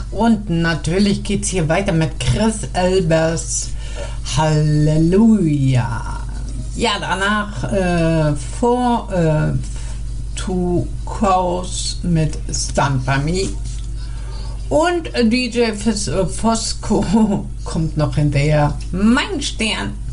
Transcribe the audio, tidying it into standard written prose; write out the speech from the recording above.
Und natürlich geht's hier weiter mit Chris Elbers Halleluja. Ja, danach Two Cows mit Stand By Me. Und DJ Fosco kommt noch hinterher. Mein Stern.